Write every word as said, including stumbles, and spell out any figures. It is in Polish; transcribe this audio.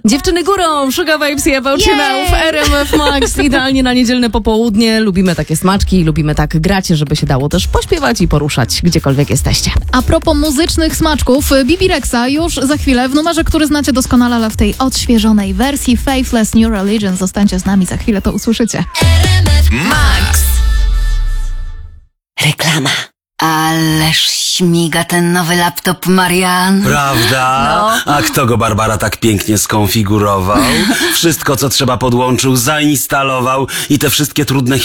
Dziewczyny górą, Sugar Vibes i About You Now w R M F Max. Idealnie na niedzielne popołudnie. Lubimy takie smaczki, lubimy tak grać, żeby się dało też pośpiewać i poruszać, gdziekolwiek jesteście. A propos muzycznych smaczków, Bibi Rexa już za chwilę w numerze, który znacie doskonale, ale w tej odświeżonej wersji Faithless New Religion. Zostańcie z nami, za chwilę to usłyszycie. R M F Max. Reklama. Ależ śmiga ten nowy laptop, Marian. Prawda? No. A kto go, Barbara, tak pięknie skonfigurował? Wszystko, co trzeba, podłączył, zainstalował i te wszystkie trudne